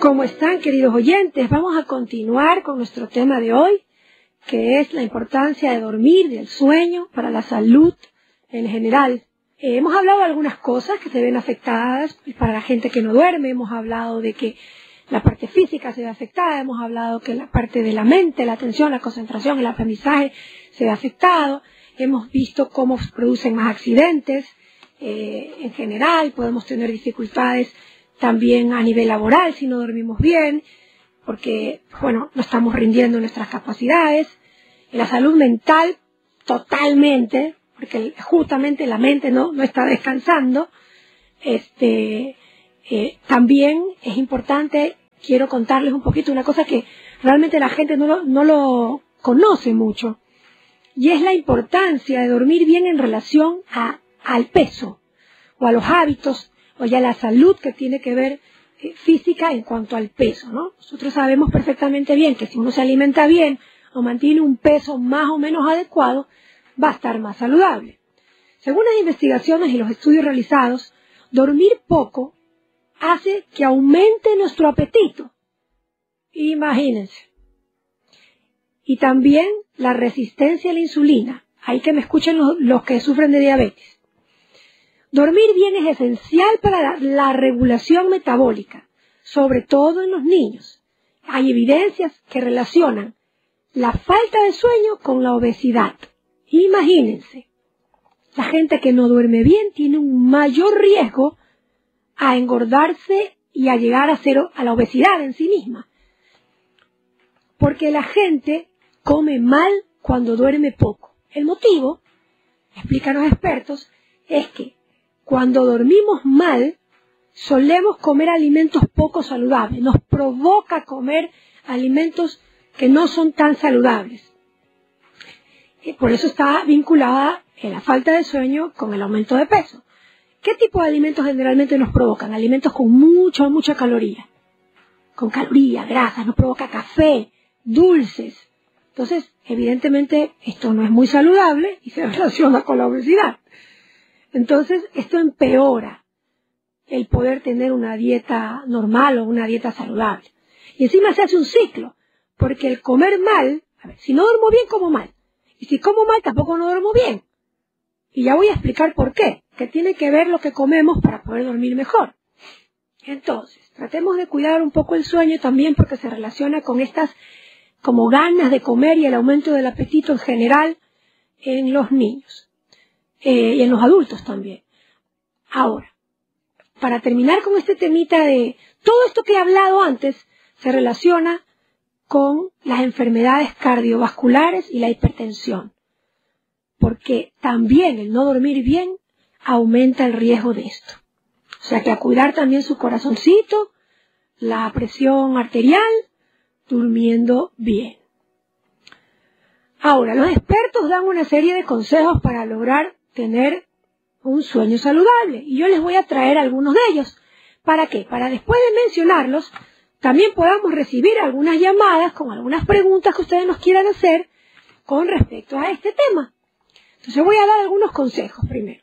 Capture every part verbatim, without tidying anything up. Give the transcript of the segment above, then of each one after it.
¿Cómo están, queridos oyentes? Vamos a continuar con nuestro tema de hoy, que es la importancia de dormir, del sueño, para la salud en general. Eh, hemos hablado de algunas cosas que se ven afectadas para la gente que no duerme, hemos hablado de que la parte física se ve afectada, hemos hablado que la parte de la mente, la atención, la concentración, el aprendizaje se ve afectado, hemos visto cómo se producen más accidentes eh, en general, podemos tener dificultades también a nivel laboral si no dormimos bien, porque, bueno, no estamos rindiendo nuestras capacidades. En la salud mental, totalmente, porque justamente la mente no, no está descansando. Este, eh, también es importante, quiero contarles un poquito una cosa que realmente la gente no lo, no lo conoce mucho, y es la importancia de dormir bien en relación a, al peso, o a los hábitos, o ya la salud que tiene que ver eh, física en cuanto al peso, ¿no? Nosotros sabemos perfectamente bien que si uno se alimenta bien o mantiene un peso más o menos adecuado, va a estar más saludable. Según las investigaciones y los estudios realizados, dormir poco hace que aumente nuestro apetito. Imagínense. Y también la resistencia a la insulina. Ahí que me escuchen los, los que sufren de diabetes. Dormir bien es esencial para la, la regulación metabólica, sobre todo en los niños. Hay evidencias que relacionan la falta de sueño con la obesidad. Imagínense, la gente que no duerme bien tiene un mayor riesgo a engordarse y a llegar a cero a la obesidad en sí misma. Porque la gente come mal cuando duerme poco. El motivo, explican los expertos, es que cuando dormimos mal, solemos comer alimentos poco saludables. Nos provoca comer alimentos que no son tan saludables. Y por eso está vinculada la falta de sueño con el aumento de peso. ¿Qué tipo de alimentos generalmente nos provocan? Alimentos con mucha, mucha caloría. Con calorías, grasas, nos provoca café, dulces. Entonces, evidentemente, esto no es muy saludable y se relaciona con la obesidad. Entonces, esto empeora el poder tener una dieta normal o una dieta saludable. Y encima se hace un ciclo, porque el comer mal, a ver, si no duermo bien, como mal. Y si como mal, tampoco no duermo bien. Y ya voy a explicar por qué, que tiene que ver lo que comemos para poder dormir mejor. Entonces, tratemos de cuidar un poco el sueño también porque se relaciona con estas como ganas de comer y el aumento del apetito en general en los niños. Eh, y en los adultos también. Ahora, para terminar con este temita de todo esto que he hablado antes, se relaciona con las enfermedades cardiovasculares y la hipertensión, porque también el no dormir bien aumenta el riesgo de esto. O sea que a cuidar también su corazoncito, la presión arterial, durmiendo bien. Ahora, los expertos dan una serie de consejos para lograr tener un sueño saludable. Y yo les voy a traer algunos de ellos. ¿Para qué? Para después de mencionarlos, también podamos recibir algunas llamadas con algunas preguntas que ustedes nos quieran hacer con respecto a este tema. Entonces voy a dar algunos consejos primero.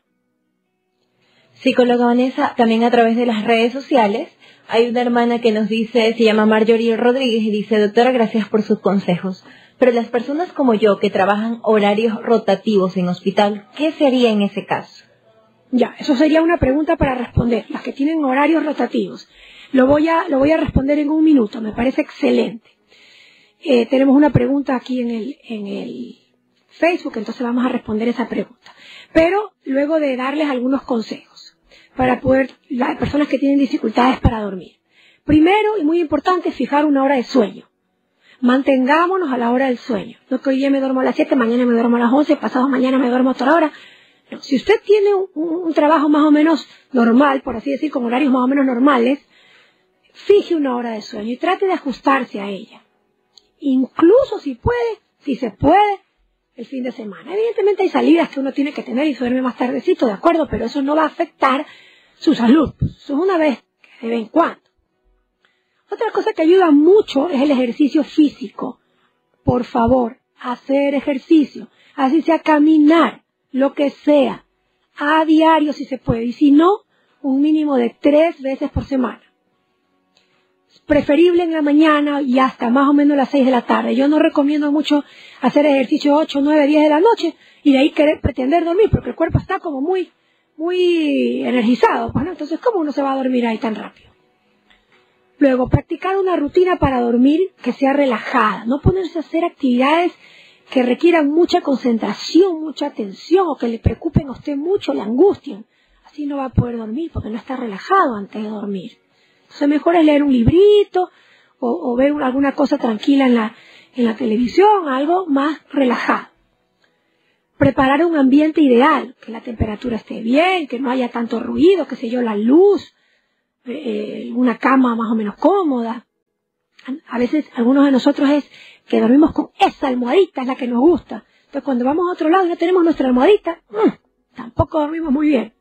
Psicóloga Vanessa, también a través de las redes sociales, hay una hermana que nos dice, se llama Marjorie Rodríguez, y dice: doctora, gracias por sus consejos. Pero las personas como yo que trabajan horarios rotativos en hospital, ¿qué se haría en ese caso? Ya, eso sería una pregunta para responder. Las que tienen horarios rotativos. Lo voy a, lo voy a responder en un minuto, me parece excelente. Eh, tenemos una pregunta aquí en el, en el Facebook, entonces vamos a responder esa pregunta. Pero luego de darles algunos consejos para poder, las personas que tienen dificultades para dormir. Primero, y muy importante, fijar una hora de sueño. Mantengámonos a la hora del sueño. No que hoy día me duermo a las siete, mañana me duermo a las once, pasado mañana me duermo a otra hora. No. Si usted tiene un, un trabajo más o menos normal, por así decir, con horarios más o menos normales, fije una hora de sueño y trate de ajustarse a ella. Incluso si puede, si se puede, el fin de semana. Evidentemente hay salidas que uno tiene que tener y se duerme más tardecito, de acuerdo, pero eso no va a afectar su salud. Eso es una vez, de vez en cuando. Otra cosa que ayuda mucho es el ejercicio físico. Por favor, hacer ejercicio, así sea caminar, lo que sea, a diario si se puede, y si no, un mínimo de tres veces por semana. preferible en la mañana y hasta más o menos las seis de la tarde. Yo no recomiendo mucho hacer ejercicio ocho, nueve, diez de la noche y de ahí querer pretender dormir, porque el cuerpo está como muy, muy energizado, pues, ¿no? Entonces, ¿cómo uno se va a dormir ahí tan rápido? Luego, practicar una rutina para dormir que sea relajada, no ponerse a hacer actividades que requieran mucha concentración, mucha atención o que le preocupen a usted mucho, le angustien. Así no va a poder dormir porque no está relajado antes de dormir. Entonces mejor es leer un librito o, o ver alguna cosa tranquila en la, en la televisión, algo más relajado. Preparar un ambiente ideal, que la temperatura esté bien, que no haya tanto ruido, qué sé yo, la luz, eh, una cama más o menos cómoda. A veces algunos de nosotros es que dormimos con esa almohadita, es la que nos gusta. Entonces cuando vamos a otro lado y no tenemos nuestra almohadita, mmm, tampoco dormimos muy bien.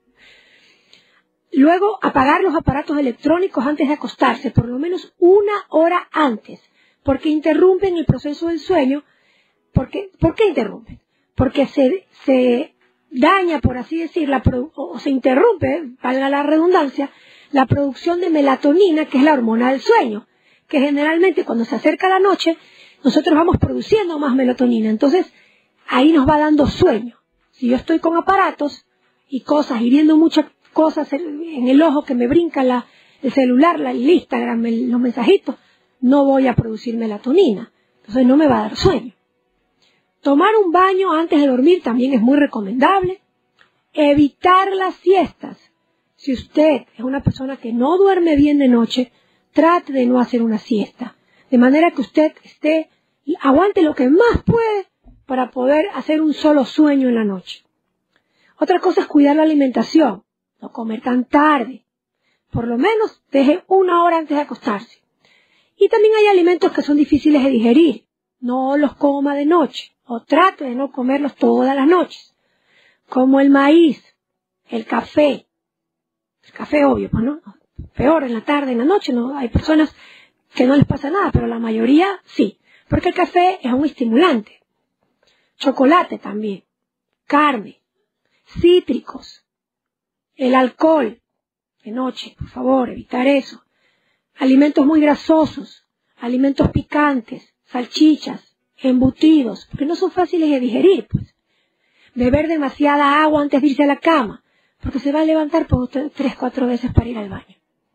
Luego, apagar los aparatos electrónicos antes de acostarse, por lo menos una hora antes, porque interrumpen el proceso del sueño. Porque, ¿Por qué interrumpen? Porque se, se daña, por así decir, la o se interrumpe, valga la redundancia, la producción de melatonina, que es la hormona del sueño, que generalmente cuando se acerca la noche, nosotros vamos produciendo más melatonina. Entonces, ahí nos va dando sueño. Si yo estoy con aparatos y cosas, y viendo muchas cosas en el ojo que me brinca la, el celular, la, el Instagram, el, los mensajitos, no voy a producir melatonina. Entonces no me va a dar sueño. Tomar un baño antes de dormir también es muy recomendable. Evitar las siestas. Si usted es una persona que no duerme bien de noche, trate de no hacer una siesta. De manera que usted esté, aguante lo que más puede para poder hacer un solo sueño en la noche. Otra cosa es cuidar la alimentación. No comer tan tarde. Por lo menos deje una hora antes de acostarse. Y también hay alimentos que son difíciles de digerir. No los coma de noche. O trate de no comerlos todas las noches. Como el maíz, el café. El café obvio, pues no. Peor en la tarde, en la noche. No, hay personas que no les pasa nada, pero la mayoría sí. Porque el café es un estimulante. Chocolate también. Carne. Cítricos. El alcohol, de noche, por favor, evitar eso. Alimentos muy grasosos, alimentos picantes, salchichas, embutidos, porque no son fáciles de digerir, pues. Beber demasiada agua antes de irse a la cama, porque se va a levantar por usted tres, cuatro veces para ir al baño.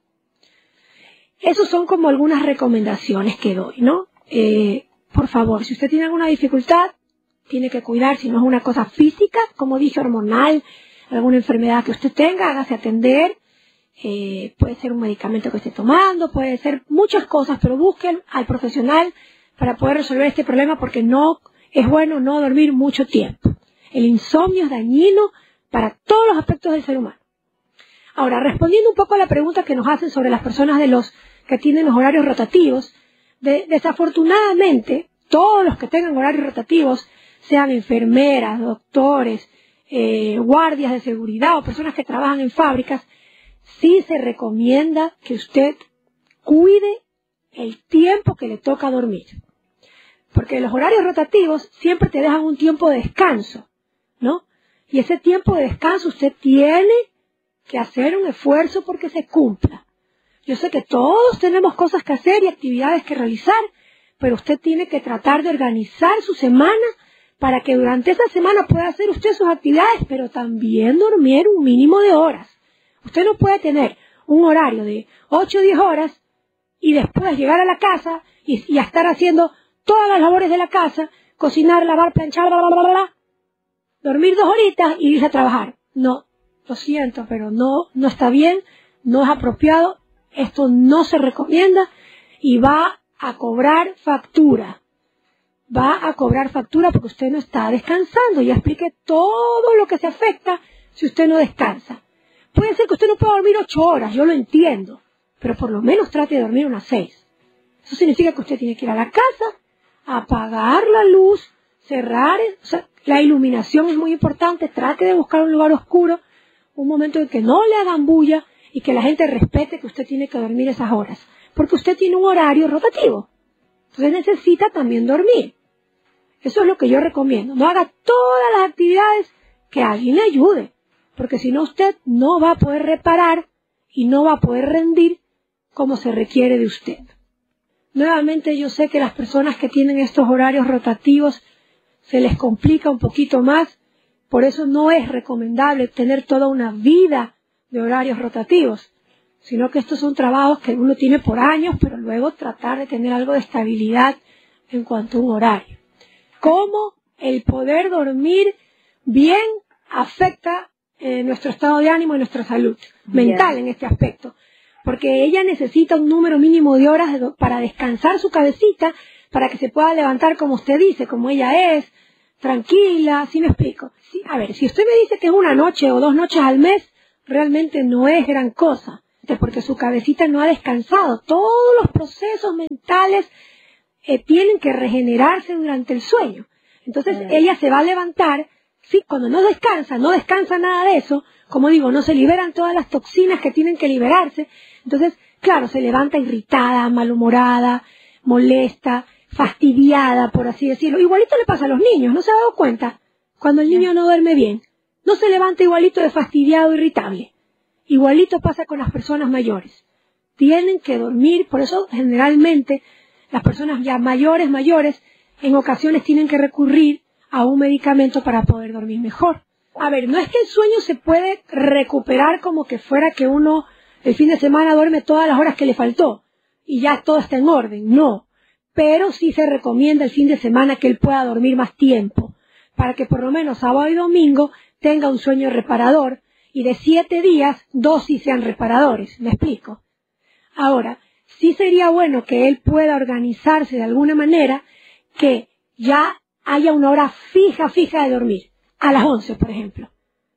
Esos son como algunas recomendaciones que doy, ¿no? Eh, por favor, si usted tiene alguna dificultad, tiene que cuidar, si no es una cosa física, como dije, hormonal, alguna enfermedad que usted tenga, hágase atender, eh, puede ser un medicamento que esté tomando, puede ser muchas cosas, pero busquen al profesional para poder resolver este problema porque no es bueno no dormir mucho tiempo. El insomnio es dañino para todos los aspectos del ser humano. Ahora, respondiendo un poco a la pregunta que nos hacen sobre las personas de los que tienen los horarios rotativos, de, desafortunadamente, todos los que tengan horarios rotativos, sean enfermeras, doctores, Eh, guardias de seguridad o personas que trabajan en fábricas, sí se recomienda que usted cuide el tiempo que le toca dormir. Porque los horarios rotativos siempre te dejan un tiempo de descanso, ¿no? Y ese tiempo de descanso usted tiene que hacer un esfuerzo porque se cumpla. Yo sé que todos tenemos cosas que hacer y actividades que realizar, pero usted tiene que tratar de organizar su semana para que durante esa semana pueda hacer usted sus actividades, pero también dormir un mínimo de horas. Usted no puede tener un horario de ocho o diez horas y después llegar a la casa y, y estar haciendo todas las labores de la casa, cocinar, lavar, planchar, bla, bla, bla, bla, dormir dos horitas y irse a trabajar. No, lo siento, pero no, no está bien, no es apropiado, esto no se recomienda y va a cobrar factura. Va a cobrar factura porque usted no está descansando. Ya expliqué todo lo que se afecta si usted no descansa. Puede ser que usted no pueda dormir ocho horas, yo lo entiendo, pero por lo menos trate de dormir unas seis. Eso significa que usted tiene que ir a la casa, apagar la luz, cerrar, o sea, la iluminación es muy importante, trate de buscar un lugar oscuro, un momento en que no le hagan bulla y que la gente respete que usted tiene que dormir esas horas, porque usted tiene un horario rotativo. Entonces necesita también dormir. Eso es lo que yo recomiendo. No haga todas las actividades que alguien le ayude, porque si no usted no va a poder reparar y no va a poder rendir como se requiere de usted. Nuevamente yo sé que las personas que tienen estos horarios rotativos se les complica un poquito más, por eso no es recomendable tener toda una vida de horarios rotativos, sino que estos son trabajos que uno tiene por años, pero luego tratar de tener algo de estabilidad en cuanto a un horario. ¿Cómo el poder dormir bien afecta eh, nuestro estado de ánimo y nuestra salud mental en este aspecto? Porque ella necesita un número mínimo de horas de, para descansar su cabecita, para que se pueda levantar como usted dice, como ella es, tranquila, ¿sí me explico? Sí, a ver, si usted me dice que es una noche o dos noches al mes, realmente no es gran cosa, porque su cabecita no ha descansado. Todos los procesos mentales eh, tienen que regenerarse durante el sueño. Entonces sí. Ella se va a levantar, sí, cuando no descansa, no descansa nada de eso, como digo, no se liberan todas las toxinas que tienen que liberarse. Entonces, claro, se levanta irritada, malhumorada, molesta, fastidiada, por así decirlo. Igualito le pasa a los niños, ¿no se ha dado cuenta? Cuando el niño no duerme bien, no se levanta igualito de fastidiado, irritable. Igualito pasa con las personas mayores. Tienen que dormir, por eso generalmente las personas ya mayores, mayores, en ocasiones tienen que recurrir a un medicamento para poder dormir mejor. A ver, no es que el sueño se puede recuperar como que fuera que uno el fin de semana duerme todas las horas que le faltó y ya todo está en orden, no. Pero sí se recomienda el fin de semana que él pueda dormir más tiempo, para que por lo menos sábado y domingo tenga un sueño reparador y de siete días, dos sí sean reparadores. ¿Me explico? Ahora, sí sería bueno que él pueda organizarse de alguna manera que ya haya una hora fija, fija de dormir. A las once, por ejemplo.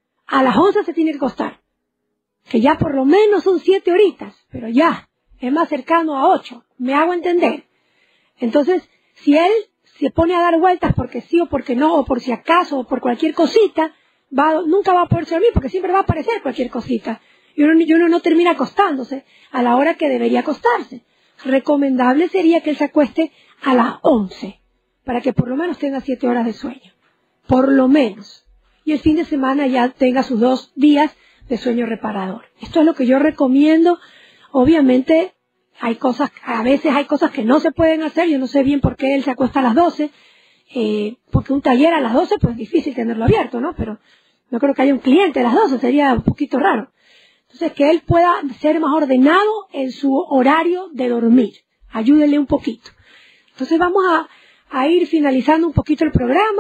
A las once se tiene que acostar. Que ya por lo menos son siete horitas, pero ya, es más cercano a ocho. ¿Me hago entender? Entonces, si él se pone a dar vueltas porque sí o porque no, o por si acaso, o por cualquier cosita, va, nunca va a poder dormir porque siempre va a aparecer cualquier cosita. Y uno, y uno no termina acostándose a la hora que debería acostarse. Recomendable sería que él se acueste a las once, para que por lo menos tenga siete horas de sueño. Por lo menos. Y el fin de semana ya tenga sus dos días de sueño reparador. Esto es lo que yo recomiendo. Obviamente, hay cosas, a veces hay cosas que no se pueden hacer. Yo no sé bien por qué él se acuesta a las doce, eh, porque un taller a las doce, pues es difícil tenerlo abierto, ¿no? Pero no creo que haya un cliente a las doce, sería un poquito raro. Entonces, que él pueda ser más ordenado en su horario de dormir. Ayúdenle un poquito. Entonces, vamos a, a ir finalizando un poquito el programa.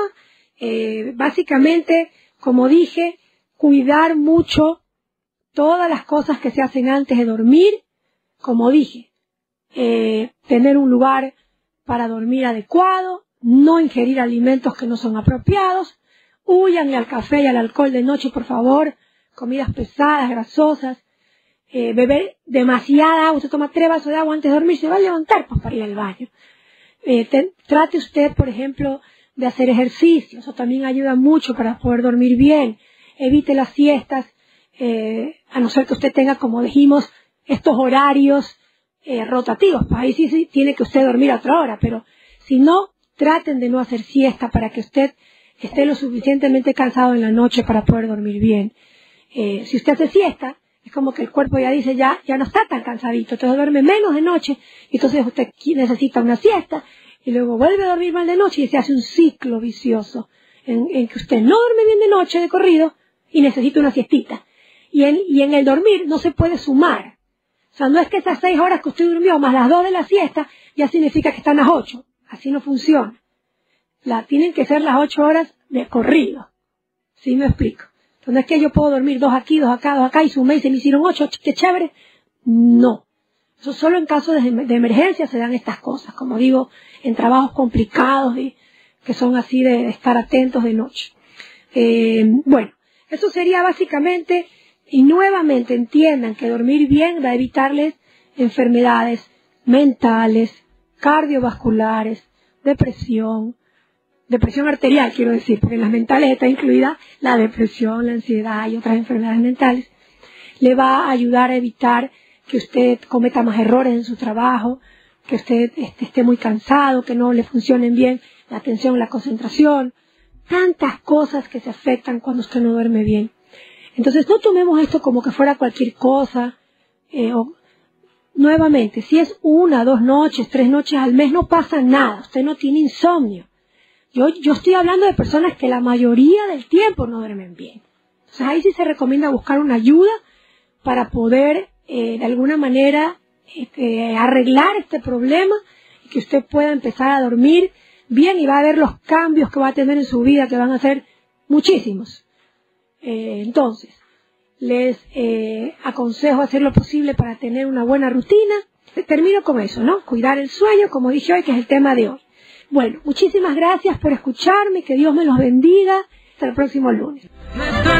Eh, básicamente, como dije, cuidar mucho todas las cosas que se hacen antes de dormir. Como dije, eh, tener un lugar para dormir adecuado, no ingerir alimentos que no son apropiados, huyanle al café y al alcohol de noche, por favor, comidas pesadas, grasosas, eh, beber demasiada agua. Usted toma tres vasos de agua antes de dormir, se va a levantar pues, para ir al baño. Eh, te, trate usted, por ejemplo, de hacer ejercicio, eso también ayuda mucho para poder dormir bien. Evite las siestas, eh, a no ser que usted tenga, como dijimos, estos horarios eh, rotativos. Pues ahí sí, sí tiene que usted dormir a otra hora, pero si no, traten de no hacer siesta para que usted esté lo suficientemente cansado en la noche para poder dormir bien. Eh, si usted hace siesta, es como que el cuerpo ya dice, ya, ya no está tan cansadito, entonces duerme menos de noche, y entonces usted necesita una siesta, y luego vuelve a dormir mal de noche y se hace un ciclo vicioso en, en que usted no duerme bien de noche de corrido y necesita una siestita. Y en, y en el dormir no se puede sumar. O sea, no es que esas seis horas que usted durmió más las dos de la siesta ya significa que están las ocho. Así no funciona. La, tienen que ser las ocho horas de corrido. ¿Sí me explico? Entonces no es que yo puedo dormir dos aquí, dos acá, dos acá y sumé y se me hicieron ocho, qué chévere. No. Eso solo en caso de, de emergencia se dan estas cosas, como digo, en trabajos complicados, de, que son así de, de estar atentos de noche. Eh, bueno, eso sería básicamente, y nuevamente entiendan que dormir bien va a evitarles enfermedades mentales, cardiovasculares, depresión, depresión arterial quiero decir, porque en las mentales está incluida la depresión, la ansiedad y otras enfermedades mentales. Le va a ayudar a evitar que usted cometa más errores en su trabajo, que usted este, esté muy cansado, que no le funcionen bien la atención, la concentración, tantas cosas que se afectan cuando usted no duerme bien. Entonces no tomemos esto como que fuera cualquier cosa, eh, o nuevamente, si es una, dos noches, tres noches al mes, no pasa nada. Usted no tiene insomnio. Yo, yo estoy hablando de personas que la mayoría del tiempo no duermen bien. Entonces ahí sí se recomienda buscar una ayuda para poder, eh, de alguna manera, este, arreglar este problema y que usted pueda empezar a dormir bien y va a ver los cambios que va a tener en su vida, que van a ser muchísimos. Eh, entonces, les eh, aconsejo hacer lo posible para tener una buena rutina. Termino con eso, ¿no? Cuidar el sueño, como dije hoy, que es el tema de hoy. Bueno, muchísimas gracias por escucharme, que Dios me los bendiga. Hasta el próximo lunes.